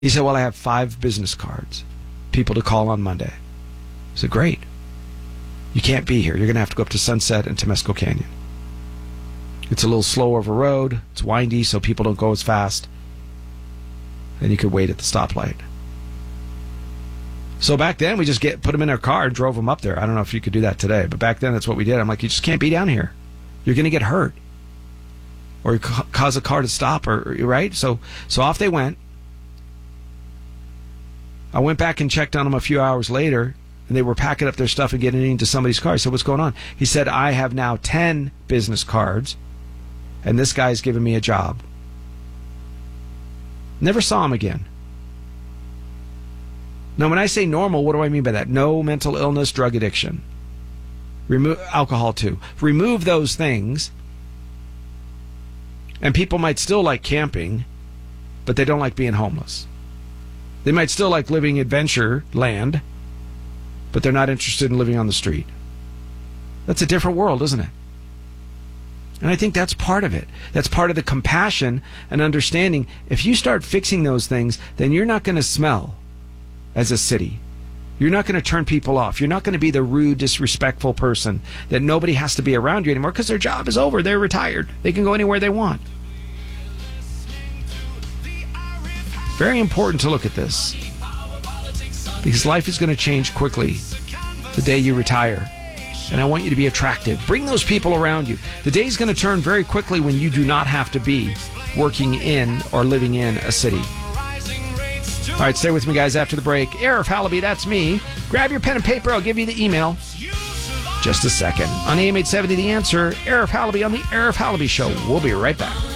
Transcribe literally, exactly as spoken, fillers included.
He said, well, I have five business cards, people to call on Monday. I said, great. You can't be here. You're going to have to go up to Sunset and Temescal Canyon. It's a little slower of a road. It's windy, so people don't go as fast. And you could wait at the stoplight. So back then, we just get put them in our car and drove them up there. I don't know if you could do that today, but back then, that's what we did. I'm like, you just can't be down here. You're going to get hurt. Or ca- cause a car to stop, or right? So, so off they went. I went back and checked on them a few hours later, and they were packing up their stuff and getting into somebody's car. I said, what's going on? He said, I have now ten business cards, and this guy's giving me a job. Never saw him again. Now, when I say normal, what do I mean by that? No mental illness, drug addiction. Remove alcohol, too. Remove those things, and people might still like camping, but they don't like being homeless. They might still like living adventure land, but they're not interested in living on the street. That's a different world, isn't it? And I think that's part of it. That's part of the compassion and understanding. If you start fixing those things, then you're not going to smell as a city. You're not going to turn people off. You're not going to be the rude, disrespectful person that nobody has to be around you anymore because their job is over. They're retired. They can go anywhere they want. Very important to look at this, because life is going to change quickly the day you retire. And I want you to be attractive. Bring those people around you. The day is going to turn very quickly when you do not have to be working in or living in a city. All right, stay with me, guys, after the break. Arif Halaby, that's me. Grab your pen and paper. I'll give you the email. Just a second. On A M eight seventy, The Answer, Arif Halaby on the Arif Halaby Show. We'll be right back.